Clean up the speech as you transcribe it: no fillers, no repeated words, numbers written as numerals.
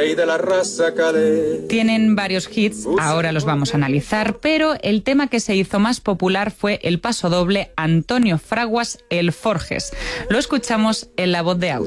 rey de la raza calé. Tienen varios hits, ahora los vamos a analizar, pero el tema que se hizo más popular fue el pasodoble Antonio Fraguas, El Forges. Lo escuchamos en la voz de Autos.